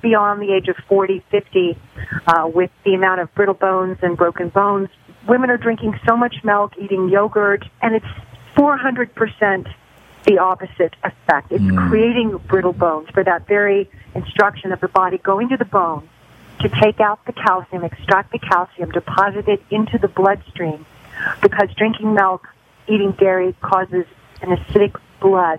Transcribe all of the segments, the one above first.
beyond the age of 40, 50, with the amount of brittle bones and broken bones, women are drinking so much milk, eating yogurt, and it's 400% the opposite effect. It's creating brittle bones for that very instruction of the body going to the bone to take out the calcium, extract the calcium, deposit it into the bloodstream, because drinking milk, eating dairy causes an acidic blood,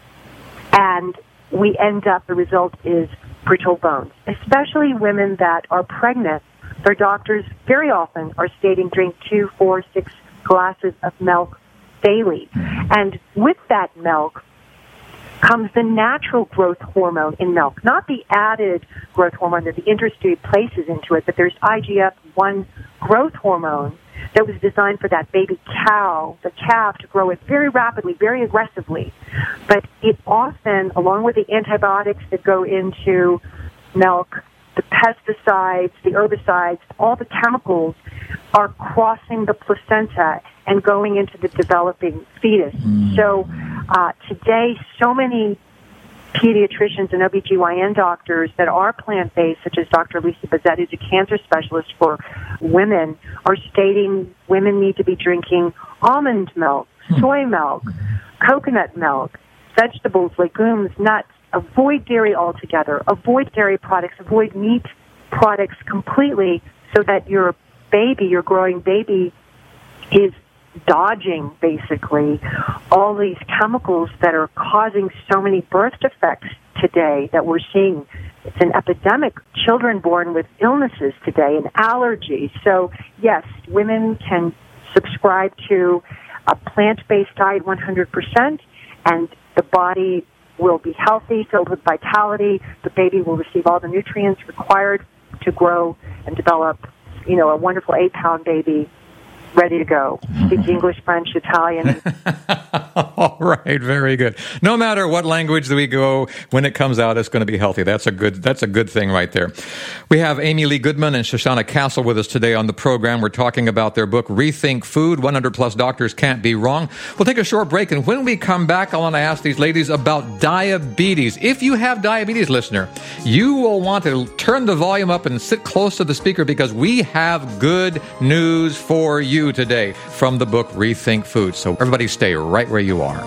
and we end up, the result is brittle bones, especially women that are pregnant. Their doctors very often are stating drink 2, 4, 6 glasses of milk daily. And with that milk comes the natural growth hormone in milk, not the added growth hormone that the industry places into it, but there's IGF-1 growth hormone that was designed for that baby cow, the calf, to grow it very rapidly, very aggressively. But it often, along with the antibiotics that go into milk, the pesticides, the herbicides, all the chemicals are crossing the placenta and going into the developing fetus. So today, so many pediatricians and OBGYN doctors that are plant-based, such as Dr. Lisa Bazette, who's a cancer specialist for women, are stating women need to be drinking almond milk, soy milk, coconut milk, vegetables, legumes, nuts. Avoid dairy altogether. Avoid dairy products. Avoid meat products completely, so that your baby, your growing baby, is dodging, basically, all these chemicals that are causing so many birth defects today that we're seeing. It's an epidemic. Children born with illnesses today and allergies. So, yes, women can subscribe to a plant-based diet 100%, and the body will be healthy, filled with vitality. The baby will receive all the nutrients required to grow and develop, a wonderful 8-pound baby ready to go. Speaks English, French, Italian. All right, very good. No matter what language that we go, when it comes out, it's going to be healthy. That's a good thing right there. We have Amy Lee Goodman and Shoshana Castle with us today on the program. We're talking about their book, Rethink Food, 100 Plus Doctors Can't Be Wrong. We'll take a short break, and when we come back, I want to ask these ladies about diabetes. If you have diabetes, listener, you will want to turn the volume up and sit close to the speaker, because we have good news for you today from the book Rethink Food. So everybody stay right where you are.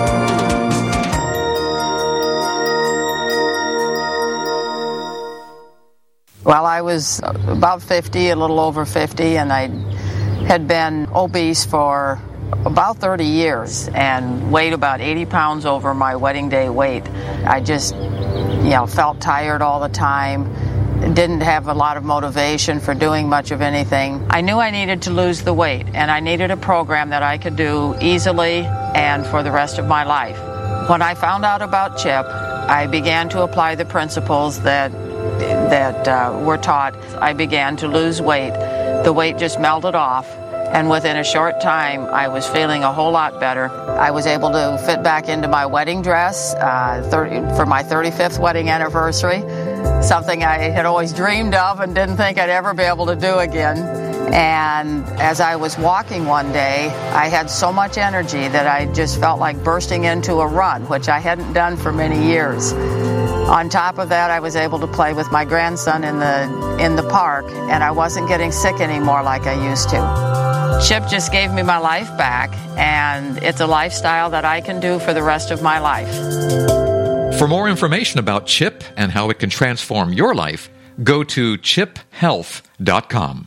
Well, I was about 50, a little over 50, and I had been obese for about 30 years and weighed about 80 pounds over my wedding day weight. I just, felt tired all the time. Didn't have a lot of motivation for doing much of anything. I knew I needed to lose the weight, and I needed a program that I could do easily and for the rest of my life. When I found out about CHIP, I began to apply the principles that were taught. I began to lose weight. The weight just melted off, and within a short time, I was feeling a whole lot better. I was able to fit back into my wedding dress for my 35th wedding anniversary. Something I had always dreamed of and didn't think I'd ever be able to do again. And as I was walking one day, I had so much energy that I just felt like bursting into a run, which I hadn't done for many years. On top of that, I was able to play with my grandson in the park, and I wasn't getting sick anymore like I used to. CHIP just gave me my life back, and it's a lifestyle that I can do for the rest of my life. For more information about CHIP and how it can transform your life, go to chiphealth.com.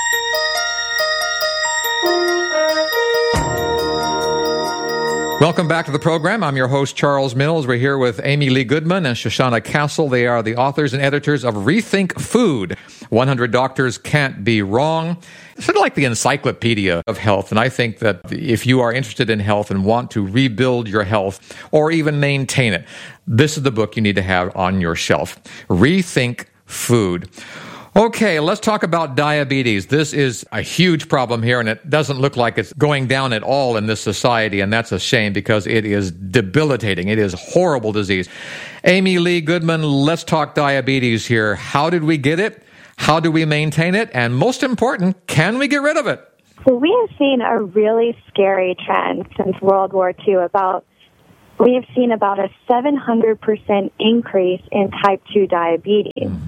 Welcome back to the program. I'm your host, Charles Mills. We're here with Amy Lee Goodman and Shoshana Castle. They are the authors and editors of Rethink Food, 100 Doctors Can't Be Wrong. It's sort of like the encyclopedia of health, and I think that if you are interested in health and want to rebuild your health or even maintain it, this is the book you need to have on your shelf. Rethink Food. Okay, let's talk about diabetes. This is a huge problem here, and it doesn't look like it's going down at all in this society, and that's a shame because it is debilitating. It is a horrible disease. Amy Lee Goodman, let's talk diabetes here. How did we get it? How do we maintain it? And most important, can we get rid of it? So we have seen a really scary trend since World War II. We have seen about a 700% increase in type 2 diabetes.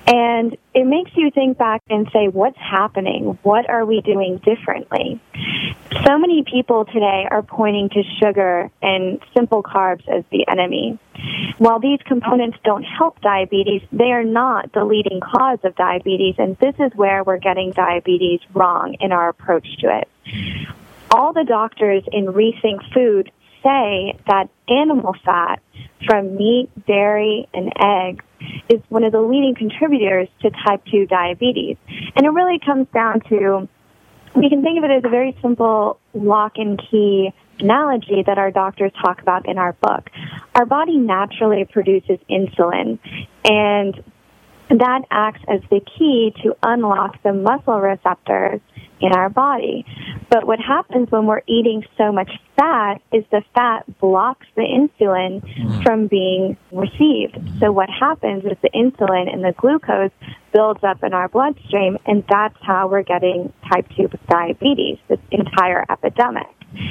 And it makes you think back and say, what's happening? What are we doing differently? So many people today are pointing to sugar and simple carbs as the enemy. While these components don't help diabetes, they are not the leading cause of diabetes, and this is where we're getting diabetes wrong in our approach to it. All the doctors in Rethink Food say that animal fat from meat, dairy, and eggs is one of the leading contributors to type 2 diabetes. And it really comes down to, we can think of it as a very simple lock and key analogy that our doctors talk about in our book. Our body naturally produces insulin, and that acts as the key to unlock the muscle receptors in our body. But what happens when we're eating so much fat is the fat blocks the insulin from being received. So what happens is the insulin and the glucose builds up in our bloodstream, and that's how we're getting type 2 diabetes, this entire epidemic.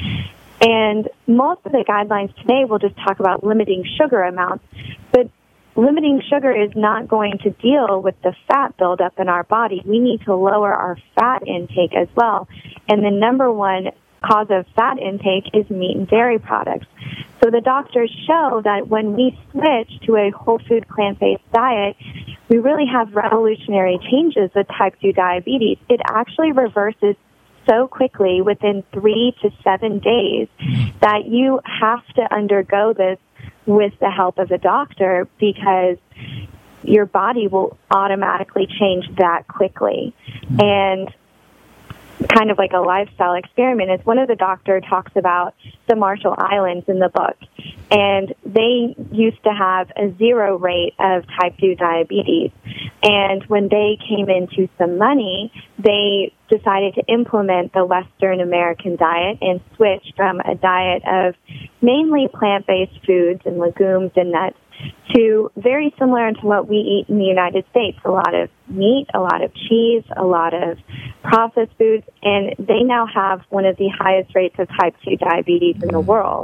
And most of the guidelines today will just talk about limiting sugar amounts, but limiting sugar is not going to deal with the fat buildup in our body. We need to lower our fat intake as well. And the number one cause of fat intake is meat and dairy products. So the doctors show that when we switch to a whole food plant-based diet, we really have revolutionary changes with type 2 diabetes. It actually reverses so quickly within 3 to 7 days that you have to undergo this with the help of a doctor, because your body will automatically change that quickly. And kind of like a lifestyle experiment is one of the doctor talks about the Marshall Islands in the book. And they used to have a 0 rate of type 2 diabetes. And when they came into some money, they decided to implement the Western American diet and switch from a diet of mainly plant-based foods and legumes and nuts to very similar to what we eat in the United States. A lot of meat, a lot of cheese, a lot of processed foods, and they now have one of the highest rates of type 2 diabetes in the world.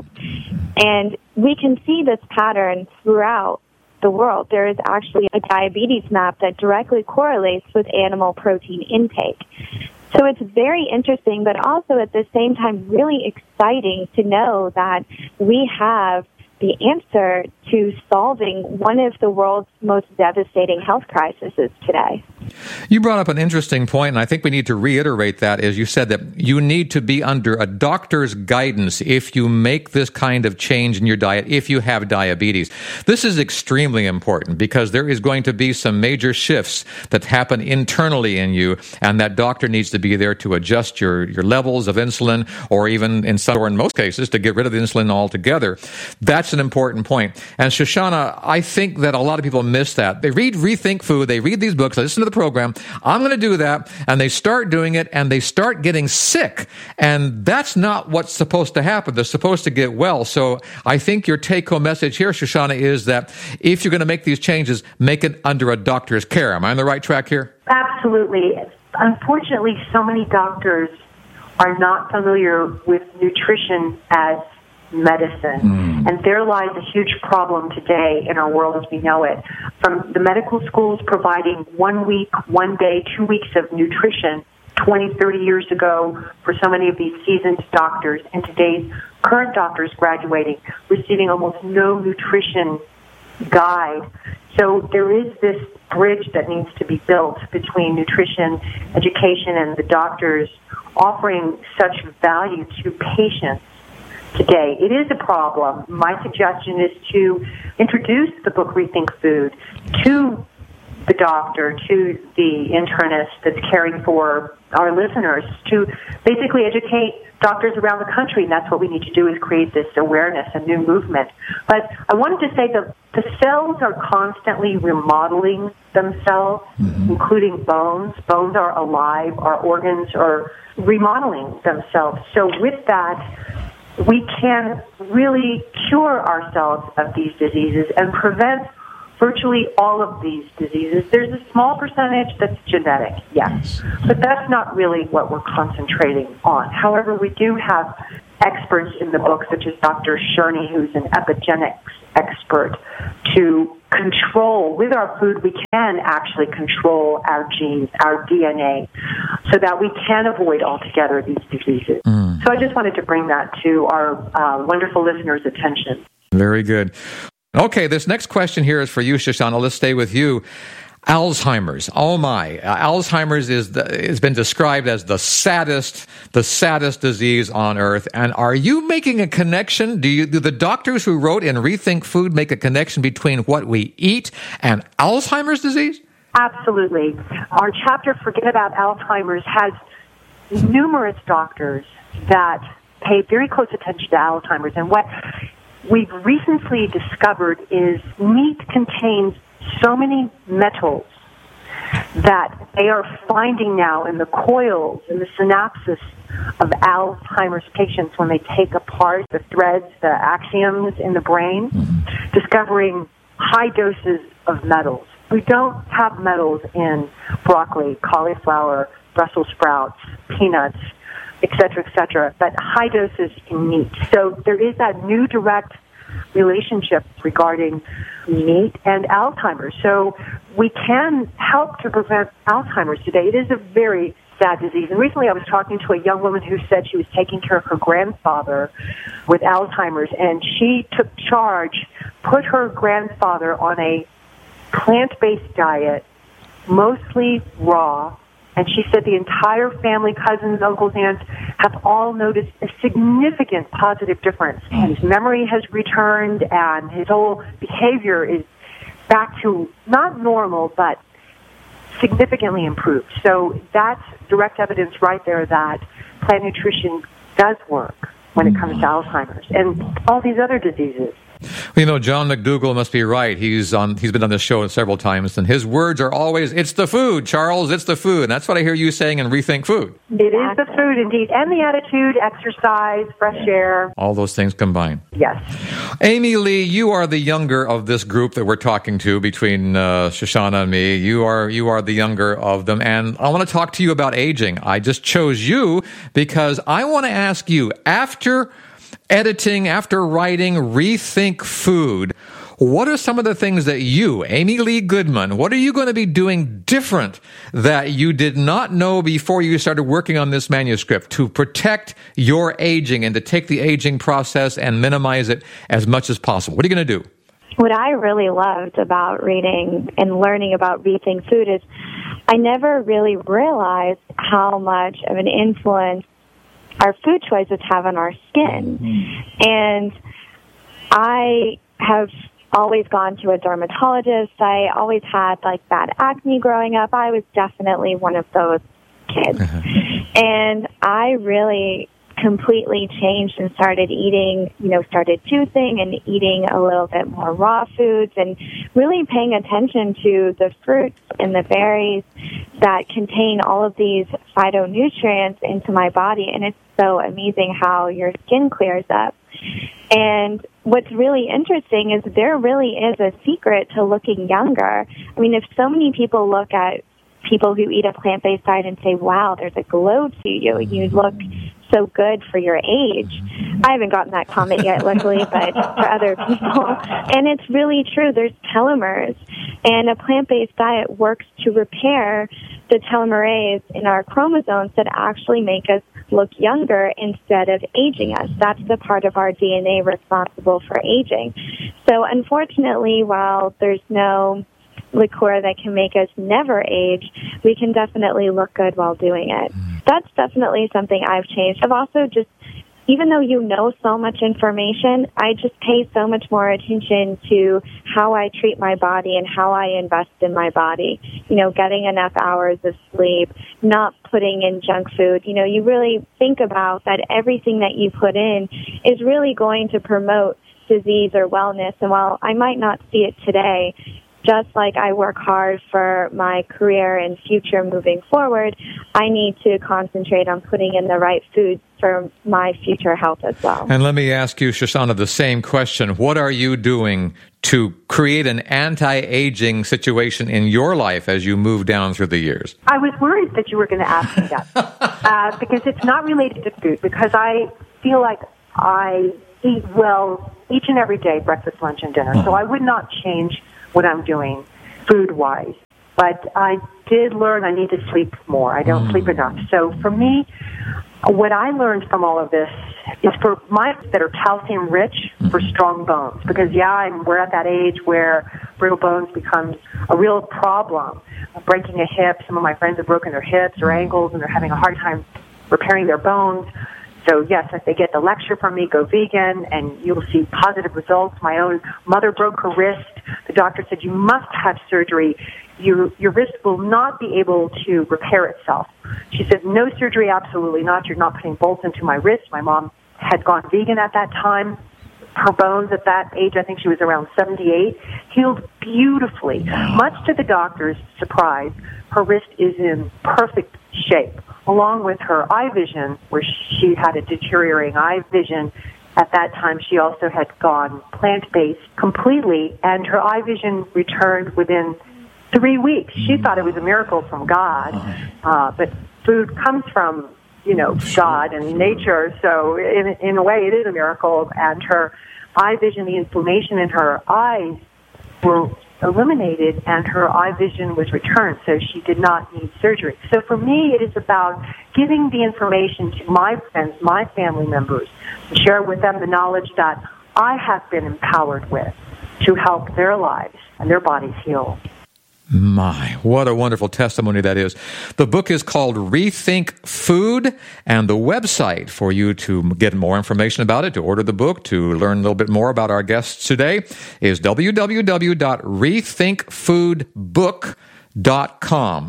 And we can see this pattern throughout the world. There is actually a diabetes map that directly correlates with animal protein intake. So it's very interesting, but also at the same time really exciting to know that we have the answer to solving one of the world's most devastating health crises today. You brought up an interesting point, and I think we need to reiterate that, as you said that you need to be under a doctor's guidance if you make this kind of change in your diet, if you have diabetes. This is extremely important because there is going to be some major shifts that happen internally in you, and that doctor needs to be there to adjust your levels of insulin, or even in some, or in most cases, to get rid of the insulin altogether. That's an important point. And Shoshana, I think that a lot of people miss that. They read Rethink Food, they read these books, they listen to the program, I'm going to do that, and they start doing it, and they start getting sick. And that's not what's supposed to happen. They're supposed to get well. So I think your take-home message here, Shoshana, is that if you're going to make these changes, make it under a doctor's care. Am I on the right track here? Absolutely. Unfortunately, so many doctors are not familiar with nutrition as medicine. And there lies a huge problem today in our world as we know it. From the medical schools providing 1 week, 1 day, 2 weeks of nutrition 20, 30 years ago for so many of these seasoned doctors, and today's current doctors graduating, receiving almost no nutrition guide. So there is this bridge that needs to be built between nutrition, education, and the doctors offering such value to patients today. It is a problem. My suggestion is to introduce the book Rethink Food to the doctor, to the internist that's caring for our listeners, to basically educate doctors around the country, and that's what we need to do, is create this awareness, a new movement. But I wanted to say that the cells are constantly remodeling themselves, including bones. Bones are alive. Our organs are remodeling themselves. So with that, we can really cure ourselves of these diseases and prevent virtually all of these diseases. There's a small percentage that's genetic, yes, but that's not really what we're concentrating on. However, we do have experts in the book, such as Dr. Sherney, who's an epigenetics expert, to control, with our food, we can actually control our genes, our DNA, so that we can avoid altogether these diseases. So I just wanted to bring that to our wonderful listeners' attention. Very good. Okay, this next question here is for you, Shoshana. Let's stay with you. Alzheimer's. Oh my. Alzheimer's has been described as the saddest disease on earth. And are you making a connection? Do the doctors who wrote in Rethink Food make a connection between what we eat and Alzheimer's disease? Absolutely. Our chapter, Forget About Alzheimer's, has numerous doctors that pay very close attention to Alzheimer's. And what we've recently discovered is meat contains so many metals that they are finding now in the coils and the synapses of Alzheimer's patients when they take apart the threads, the axioms in the brain, discovering high doses of metals. We don't have metals in broccoli, cauliflower, Brussels sprouts, peanuts, etc., but high doses in meat. So there is that new direct relationship regarding meat and Alzheimer's. So we can help to prevent Alzheimer's today. It is a very sad disease. And recently I was talking to a young woman who said she was taking care of her grandfather with Alzheimer's, and she took charge, put her grandfather on a plant-based diet, mostly raw, and she said the entire family, cousins, uncles, aunts, have all noticed a significant positive difference. His memory has returned, and his whole behavior is back to not normal, but significantly improved. So that's direct evidence right there that plant nutrition does work when it comes to Alzheimer's and all these other diseases. Well, John McDougall must be right. He's been on this show several times, and his words are always, "It's the food, Charles, it's the food." And that's what I hear you saying in Rethink Food. It is the food, indeed, and the attitude, exercise, fresh air. All those things combined. Yes. Amy Lee, you are the younger of this group that we're talking to between Shoshana and me. You are the younger of them, and I want to talk to you about aging. I just chose you because I want to ask you, after writing Rethink Food, what are some of the things that you, Amy Lee Goodman, what are you going to be doing different that you did not know before you started working on this manuscript to protect your aging and to take the aging process and minimize it as much as possible? What are you going to do? What I really loved about reading and learning about Rethink Food is I never really realized how much of an influence our food choices have on our skin. And I have always gone to a dermatologist. I always had bad acne growing up. I was definitely one of those kids. And I really completely changed and started eating, started juicing and eating a little bit more raw foods and really paying attention to the fruits and the berries that contain all of these phytonutrients into my body. And it's so amazing how your skin clears up. And what's really interesting is there really is a secret to looking younger. I mean, if so many people look at people who eat a plant-based diet and say, wow, there's a glow to you, you look so good for your age. I haven't gotten that comment yet, luckily, but for other people. And it's really true. There's telomeres, and a plant-based diet works to repair the telomerase in our chromosomes that actually make us look younger instead of aging us. That's the part of our DNA responsible for aging. So unfortunately, while there's no liqueur that can make us never age, we can definitely look good while doing it. That's definitely something I've changed. I've also just, even though you know so much information, I just pay so much more attention to how I treat my body and how I invest in my body. Getting enough hours of sleep, not putting in junk food. You really think about that everything that you put in is really going to promote disease or wellness. And while I might not see it today, just like I work hard for my career and future moving forward, I need to concentrate on putting in the right foods for my future health as well. And let me ask you, Shoshana, the same question. What are you doing to create an anti-aging situation in your life as you move down through the years? I was worried that you were going to ask me that because it's not related to food, because I feel like I eat well each and every day, breakfast, lunch, and dinner. So I would not change what I'm doing food-wise. But I did learn I need to sleep more. I don't sleep enough. So for me, what I learned from all of this is for my that are calcium rich for strong bones. Because, we're at that age where brittle bones becomes a real problem. Breaking a hip, some of my friends have broken their hips or ankles, and they're having a hard time repairing their bones. So, yes, if they get the lecture from me, go vegan, and you'll see positive results. My own mother broke her wrist. The doctor said, you must have surgery. Your wrist will not be able to repair itself. She said, no surgery, absolutely not. You're not putting bolts into my wrist. My mom had gone vegan at that time. Her bones at that age, I think she was around 78, healed beautifully. Much to the doctor's surprise, her wrist is in perfect shape, along with her eye vision, where she had a deteriorating eye vision. At that time, she also had gone plant-based completely, and her eye vision returned within 3 weeks. She thought it was a miracle from God, but food comes from, God and nature, so in a way it is a miracle, and her eye vision, the inflammation in her eyes were eliminated, and her eye vision was returned, so she did not need surgery. So for me, it is about giving the information to my friends, my family members, and share with them the knowledge that I have been empowered with to help their lives and their bodies heal. My, what a wonderful testimony that is. The book is called Rethink Food, and the website for you to get more information about it, to order the book, to learn a little bit more about our guests today, is www.rethinkfoodbook.com.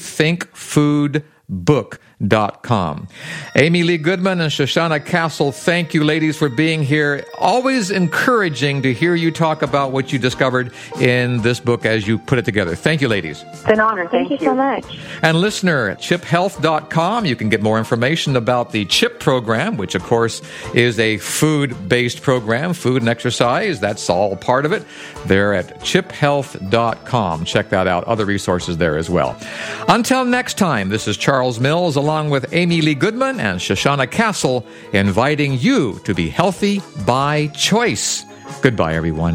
Rethinkfoodbook.com. Amy Lee Goodman and Shoshana Castle, thank you, ladies, for being here. Always encouraging to hear you talk about what you discovered in this book as you put it together. Thank you, ladies. It's an honor. Thank you so much. And listener, at chiphealth.com, you can get more information about the CHIP program, which, of course, is a food-based program, food and exercise. That's all part of it. They're at chiphealth.com. Check that out. Other resources there as well. Until next time, this is Charles Mills, along with Amy Lee Goodman and Shoshana Castle, inviting you to be healthy by choice. Goodbye, everyone.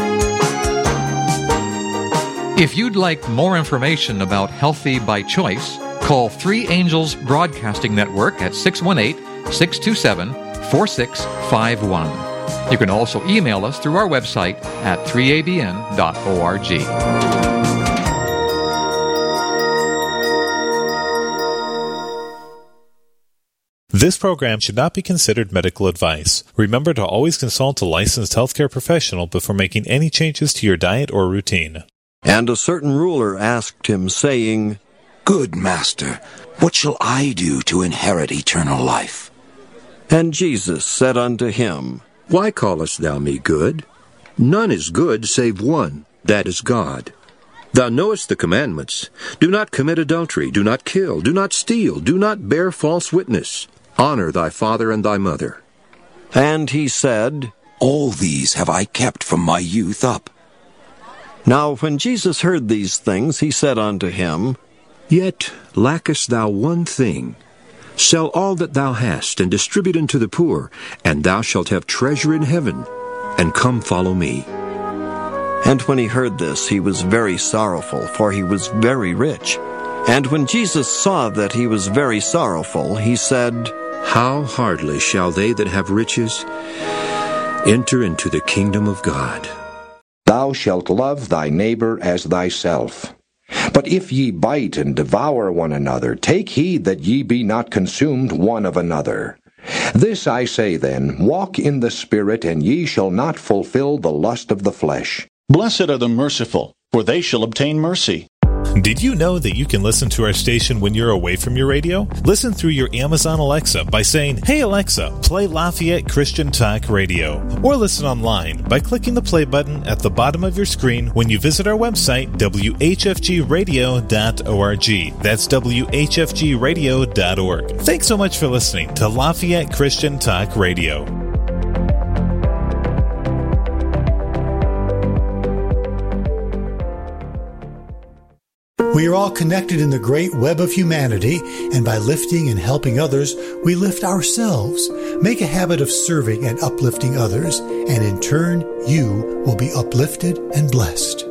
If you'd like more information about Healthy by Choice, call 3 Angels Broadcasting Network at 618-627-4651. You can also email us through our website at 3abn.org. This program should not be considered medical advice. Remember to always consult a licensed healthcare professional before making any changes to your diet or routine. And a certain ruler asked him, saying, Good master, what shall I do to inherit eternal life? And Jesus said unto him, Why callest thou me good? None is good save one, that is God. Thou knowest the commandments. Do not commit adultery, do not kill, do not steal, do not bear false witness. Honor thy father and thy mother. And he said, All these have I kept from my youth up. Now when Jesus heard these things, he said unto him, Yet lackest thou one thing. Sell all that thou hast, and distribute unto the poor, and thou shalt have treasure in heaven. And come follow me. And when he heard this, he was very sorrowful, for he was very rich. And when Jesus saw that he was very sorrowful, he said, How hardly shall they that have riches enter into the kingdom of God? Thou shalt love thy neighbor as thyself. But if ye bite and devour one another, take heed that ye be not consumed one of another. This I say then, walk in the Spirit, and ye shall not fulfill the lust of the flesh. Blessed are the merciful, for they shall obtain mercy. Did you know that you can listen to our station when you're away from your radio? Listen through your Amazon Alexa by saying, Hey Alexa, play Lafayette Christian Talk Radio. Or listen online by clicking the play button at the bottom of your screen when you visit our website, whfgradio.org. That's whfgradio.org. Thanks so much for listening to Lafayette Christian Talk Radio. We are all connected in the great web of humanity, and by lifting and helping others, we lift ourselves. Make a habit of serving and uplifting others, and in turn, you will be uplifted and blessed.